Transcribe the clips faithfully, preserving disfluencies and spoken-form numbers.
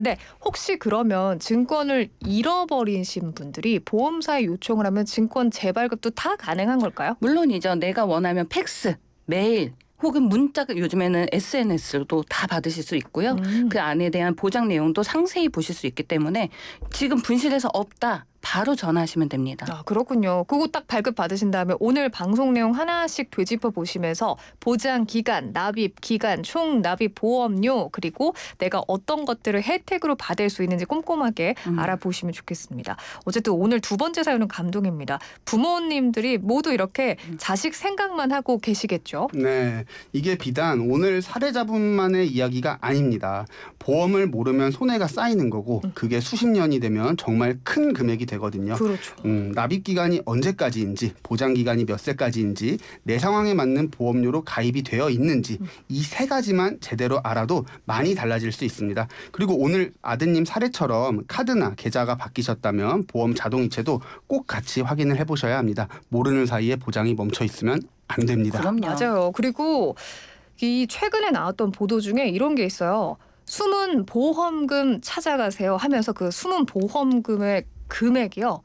네, 혹시 그러면 증권을 잃어버리신 분들이 보험사에 요청을 하면 증권 재발급도 다 가능한 걸까요? 물론이죠. 내가 원하면 팩스, 메일 혹은 문자가 요즘에는 에스엔에스로도 다 받으실 수 있고요. 음. 그 안에 대한 보장 내용도 상세히 보실 수 있기 때문에 지금 분실해서 없다. 바로 전화하시면 됩니다. 아, 그렇군요. 그거 딱 발급 받으신 다음에 오늘 방송 내용 하나씩 되짚어 보시면서 보장 기간, 납입 기간, 총 납입 보험료 그리고 내가 어떤 것들을 혜택으로 받을 수 있는지 꼼꼼하게 음. 알아보시면 좋겠습니다. 어쨌든 오늘 두 번째 사연은 감동입니다. 부모님들이 모두 이렇게 음. 자식 생각만 하고 계시겠죠? 네, 이게 비단 오늘 사례자분만의 이야기가 아닙니다. 보험을 모르면 손해가 쌓이는 거고 그게 수십 년이 되면 정말 큰 금액이 되거든요. 그렇죠. 음, 납입 기간이 언제까지인지, 보장 기간이 몇 세까지인지, 내 상황에 맞는 보험료로 가입이 되어 있는지 이 세 가지만 제대로 알아도 많이 달라질 수 있습니다. 그리고 오늘 아드님 사례처럼 카드나 계좌가 바뀌셨다면 보험 자동이체도 꼭 같이 확인을 해보셔야 합니다. 모르는 사이에 보장이 멈춰 있으면 안 됩니다. 그럼요. 맞아요. 그리고 이 최근에 나왔던 보도 중에 이런 게 있어요. 숨은 보험금 찾아가세요 하면서 그 숨은 보험금의 금액이요.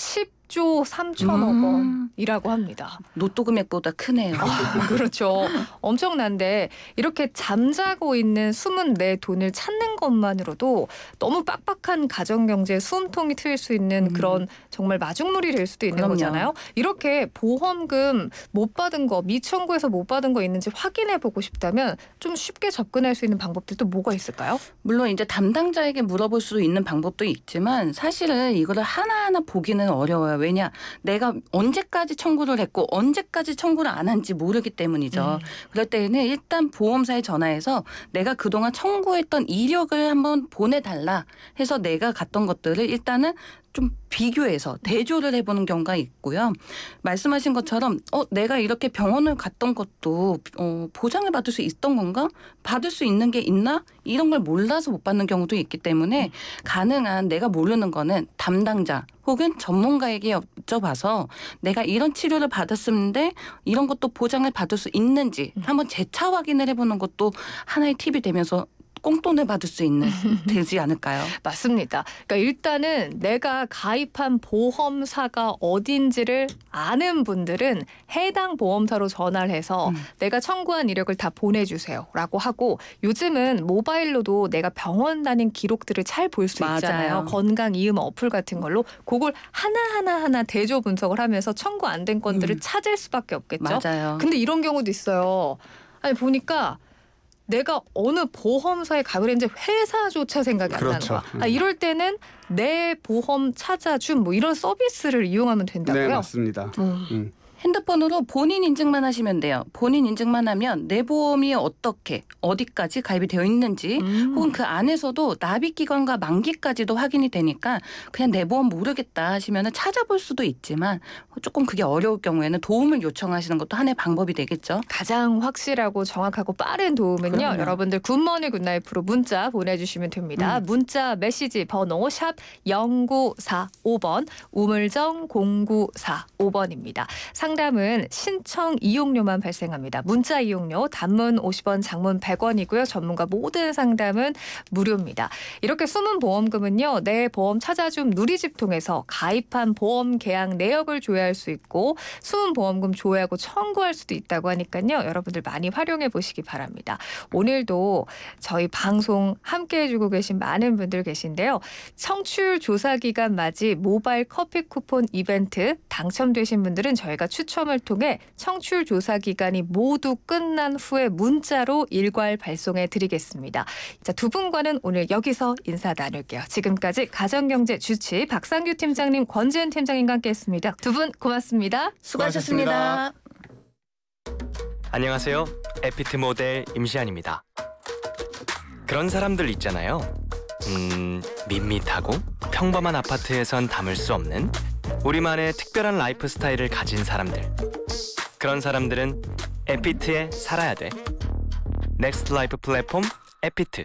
십조 삼천억 음. 원이라고 합니다. 로또 금액보다 크네요. 그렇죠. 엄청난데 이렇게 잠자고 있는 숨은 내 돈을 찾는 것만으로도 너무 빡빡한 가정경제에 숨통이 트일 수 있는 음. 그런 정말 마중물이 될 수도 있는 그럼요. 거잖아요. 이렇게 보험금 못 받은 거, 미청구에서 못 받은 거 있는지 확인해보고 싶다면 좀 쉽게 접근할 수 있는 방법들도 뭐가 있을까요? 물론 이제 담당자에게 물어볼 수 있는 방법도 있지만 사실은 이거를 하나하나 보기는 어려워요. 왜냐? 내가 언제까지 청구를 했고 언제까지 청구를 안 한지 모르기 때문이죠. 음. 그럴 때는 일단 보험사에 전화해서 내가 그동안 청구했던 이력을 한번 보내달라 해서 내가 갔던 것들을 일단은 좀 비교해서 대조를 해보는 경우가 있고요. 말씀하신 것처럼 어 내가 이렇게 병원을 갔던 것도 어, 보장을 받을 수 있던 건가? 받을 수 있는 게 있나? 이런 걸 몰라서 못 받는 경우도 있기 때문에 가능한 내가 모르는 거는 담당자 혹은 전문가에게 여쭤봐서 내가 이런 치료를 받았는데 이런 것도 보장을 받을 수 있는지 한번 재차 확인을 해보는 것도 하나의 팁이 되면서 꽁돈을 받을 수 있는 되지 않을까요? 맞습니다. 그러니까 일단은 내가 가입한 보험사가 어딘지를 아는 분들은 해당 보험사로 전화를 해서 음. 내가 청구한 이력을 다 보내주세요라고 하고 요즘은 모바일로도 내가 병원 다닌 기록들을 잘 볼 수 있잖아요. 맞아요. 건강 이음 어플 같은 걸로 그걸 하나하나 하나 대조 분석을 하면서 청구 안 된 건들을 음. 찾을 수밖에 없겠죠. 맞아요. 근데 이런 경우도 있어요. 아니 보니까 내가 어느 보험사에 가입을 했는지 회사조차 생각이 안 그렇죠. 나는 거야. 아, 이럴 때는 내 보험 찾아준 뭐 이런 서비스를 이용하면 된다고요? 네, 맞습니다. 음. 음. 핸드폰으로 본인 인증만 하시면 돼요. 본인 인증만 하면 내 보험이 어떻게 어디까지 가입이 되어 있는지 음. 혹은 그 안에서도 납입기간과 만기까지도 확인이 되니까 그냥 내 보험 모르겠다 하시면 찾아볼 수도 있지만 조금 그게 어려울 경우에는 도움을 요청하시는 것도 하나의 방법이 되겠죠. 가장 확실하고 정확하고 빠른 도움은요. 그럼요. 여러분들 굿모닝 굿나잇프로 문자 보내주시면 됩니다. 음. 문자 메시지 번호 샵 영구사오 번 우물정 공구사오 번입니다. 상담은 신청 이용료만 발생합니다. 문자 이용료 단문 오십 원 장문 백 원이고요. 전문가 모든 상담은 무료입니다. 이렇게 숨은 보험금은요. 내 보험 찾아줌 누리집 통해서 가입한 보험 계약 내역을 조회할 수 있고 숨은 보험금 조회하고 청구할 수도 있다고 하니까요. 여러분들 많이 활용해 보시기 바랍니다. 오늘도 저희 방송 함께해 주고 계신 많은 분들 계신데요. 청취율 조사 기간 맞이 모바일 커피 쿠폰 이벤트 당첨되신 분들은 저희가 추첨을 통해 청취율 조사 기간이 모두 끝난 후에 문자로 일괄 발송해 드리겠습니다. 자, 두 분과는 오늘 여기서 인사 나눌게요. 지금까지 가정경제 주치 박상규 팀장님, 권지은 팀장님과 함께했습니다. 두 분 고맙습니다. 수고하셨습니다. 안녕하세요. 에피트 모델 임시안입니다. 그런 사람들 있잖아요. 음, 밋밋하고 평범한 아파트에선 담을 수 없는 우리만의 특별한 라이프 스타일을 가진 사람들. 그런 사람들은 에피트에 살아야 돼. 넥스트 라이프 플랫폼 에피트.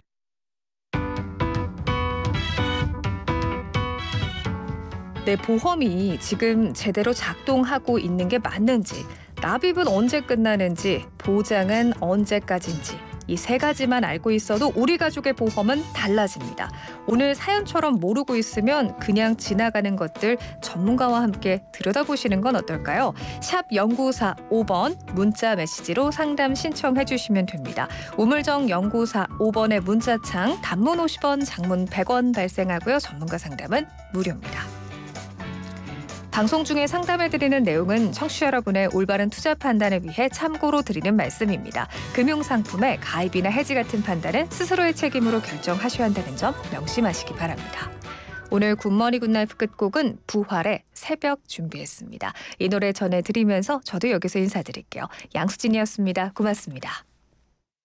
내 보험이 지금 제대로 작동하고 있는 게 맞는지, 납입은 언제 끝나는지, 보장은 언제까지인지 이 세 가지만 알고 있어도 우리 가족의 보험은 달라집니다. 오늘 사연처럼 모르고 있으면 그냥 지나가는 것들 전문가와 함께 들여다보시는 건 어떨까요? 샵 영구사오 번 문자 메시지로 상담 신청해 주시면 됩니다. 우물정 영구사오 번의 문자창 단문 오십 원, 장문 백 원 발생하고요. 전문가 상담은 무료입니다. 방송 중에 상담해드리는 내용은 청취자 여러분의 올바른 투자 판단을 위해 참고로 드리는 말씀입니다. 금융상품의 가입이나 해지 같은 판단은 스스로의 책임으로 결정하셔야 한다는 점 명심하시기 바랍니다. 오늘 굿모닝 굿나잇 끝곡은 부활의 새벽 준비했습니다. 이 노래 전해드리면서 저도 여기서 인사드릴게요. 양수진이었습니다. 고맙습니다.